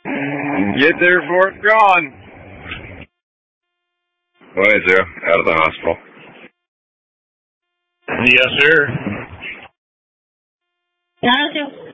Get there before it's gone. 180, out of the hospital. Yes, sir.